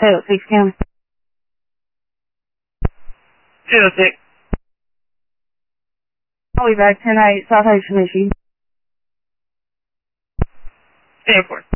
206 County. 206. I'll be back 10-8, citation issued. Airport.